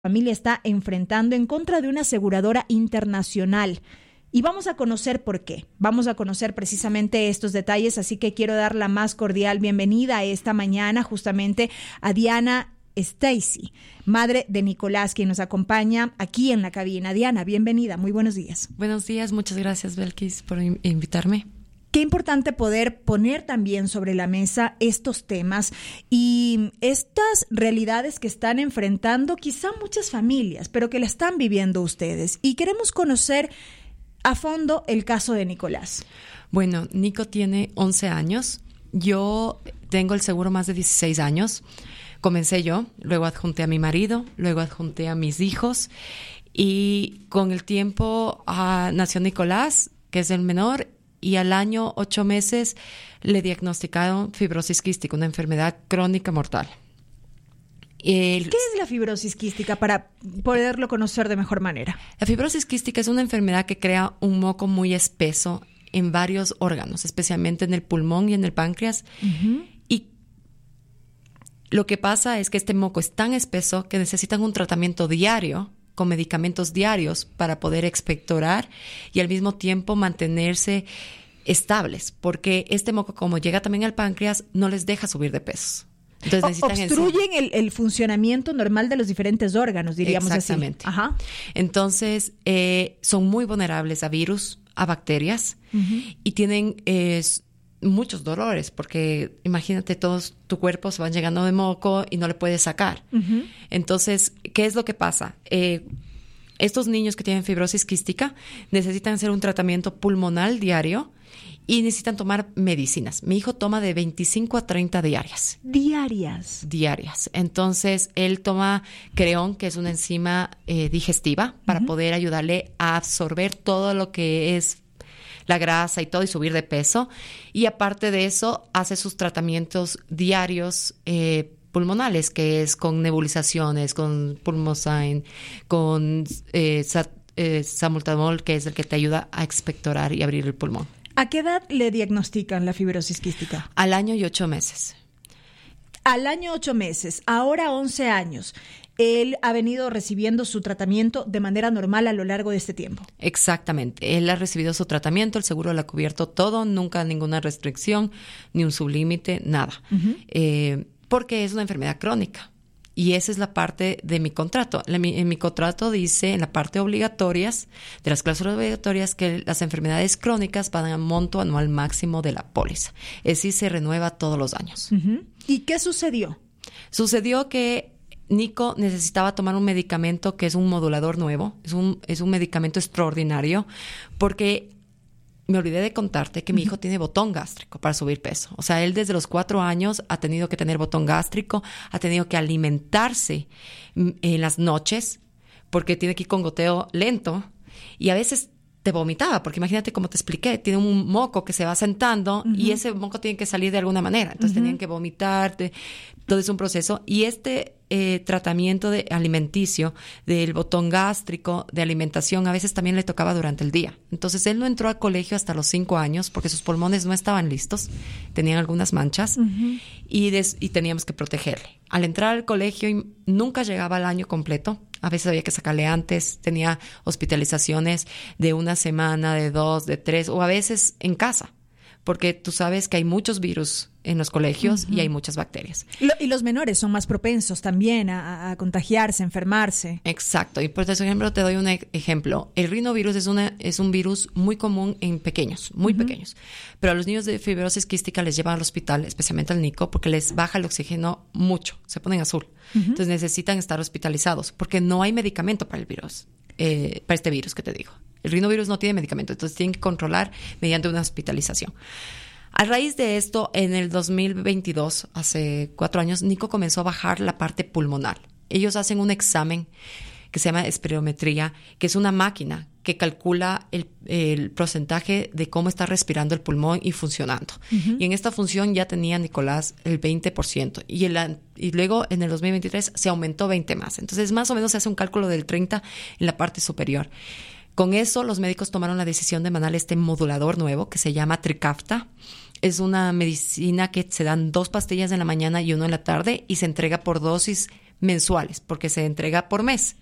familia está enfrentando en contra de una aseguradora internacional. Y vamos a conocer por qué. Vamos a conocer precisamente estos detalles, así que quiero dar la más cordial bienvenida esta mañana justamente a Diana Stacy, madre de Nicolás, quien nos acompaña aquí en la cabina. Diana, bienvenida, muy buenos días. Buenos días, muchas gracias, Belkis, por invitarme. Qué importante poder poner también sobre la mesa estos temas y estas realidades que están enfrentando quizá muchas familias, pero que la están viviendo ustedes. Y queremos conocer a fondo el caso de Nicolás. Bueno, Nico tiene 11 años. Yo tengo el seguro más de 16 años. Comencé yo, luego adjunté a mi marido, luego adjunté a mis hijos. Y con el tiempo nació Nicolás, que es el menor, y al año 8 meses le diagnosticaron fibrosis quística, una enfermedad crónica mortal. ¿Qué es la fibrosis quística para poderlo conocer de mejor manera? La fibrosis quística es una enfermedad que crea un moco muy espeso en varios órganos, especialmente en el pulmón y en el páncreas. Uh-huh. Y lo que pasa es que este moco es tan espeso que necesitan un tratamiento diario, con medicamentos diarios, para poder expectorar y al mismo tiempo mantenerse estables, porque este moco, como llega también al páncreas, no les deja subir de peso. Entonces obstruyen el funcionamiento normal de los diferentes órganos, diríamos exactamente. Así. Ajá. Entonces, son muy vulnerables a virus, a bacterias, uh-huh. y tienen muchos dolores, porque imagínate, todos tu cuerpo se van llegando de moco y no le puedes sacar. Uh-huh. Entonces, ¿qué es lo que pasa? Estos niños que tienen fibrosis quística necesitan hacer un tratamiento pulmonar diario y necesitan tomar medicinas. Mi hijo toma de 25 a 30 diarias. Diarias. Entonces, él toma Creón, que es una enzima digestiva, para uh-huh. poder ayudarle a absorber todo lo que es la grasa y todo y subir de peso. Y aparte de eso, hace sus tratamientos diarios pulmonales, que es con nebulizaciones, con Pulmozyme, con salbutamol, que es el que te ayuda a expectorar y abrir el pulmón. ¿A qué edad le diagnostican la fibrosis quística? Al año y 8 meses. Al año 8 meses, ahora 11 años. Él ha venido recibiendo su tratamiento de manera normal a lo largo de este tiempo. Exactamente. Él ha recibido su tratamiento, el seguro le ha cubierto todo, nunca ninguna restricción, ni un sublímite, nada. Uh-huh. Porque es una enfermedad crónica. Y esa es la parte de mi contrato. En mi contrato dice, en la parte obligatorias, de las cláusulas obligatorias, que las enfermedades crónicas van a monto anual máximo de la póliza. Es decir, se renueva todos los años. Uh-huh. ¿Y qué sucedió? Sucedió que Nico necesitaba tomar un medicamento que es un modulador nuevo. Es un medicamento extraordinario, porque me olvidé de contarte que mi hijo tiene botón gástrico para subir peso. O sea, él desde los 4 años ha tenido que tener botón gástrico, ha tenido que alimentarse en las noches, porque tiene que ir con goteo lento, y a veces te vomitaba, porque imagínate, como te expliqué, tiene un moco que se va sentando, uh-huh. y ese moco tiene que salir de alguna manera. Entonces, uh-huh. tenían que vomitar, todo es un proceso. Y este tratamiento alimenticio del botón gástrico, de alimentación, a veces también le tocaba durante el día. Entonces, él no entró al colegio hasta los 5 años porque sus pulmones no estaban listos, tenían algunas manchas, uh-huh. y teníamos que protegerle. Al entrar al colegio, nunca llegaba al año completo. A veces había que sacarle antes, tenía hospitalizaciones de 1 semana, de 2, de 3, o a veces en casa, porque tú sabes que hay muchos virus en los colegios, uh-huh. y hay muchas bacterias. Y los menores son más propensos también a contagiarse, a enfermarse. Exacto. Y por ejemplo, te doy un ejemplo. El rinovirus es un virus muy común en pequeños, muy uh-huh. pequeños. Pero a los niños de fibrosis quística les llevan al hospital, especialmente al Nico, porque les baja el oxígeno mucho, se ponen azul. Uh-huh. Entonces necesitan estar hospitalizados, porque no hay medicamento para el virus, para este virus que te digo. El rinovirus no tiene medicamento, entonces tienen que controlar mediante una hospitalización. A raíz de esto, en el 2022, hace 4 años, Nico comenzó a bajar la parte pulmonar. Ellos hacen un examen que se llama espirometría, que es una máquina que calcula el porcentaje de cómo está respirando el pulmón y funcionando. Uh-huh. Y en esta función ya tenía Nicolás el 20%. Y luego en el 2023 se aumentó 20 más. Entonces, más o menos se hace un cálculo del 30 en la parte superior. Con eso, los médicos tomaron la decisión de mandar este modulador nuevo que se llama Trikafta. Es una medicina que se dan 2 pastillas en la mañana y 1 en la tarde y se entrega por dosis mensuales, porque se entrega por mes.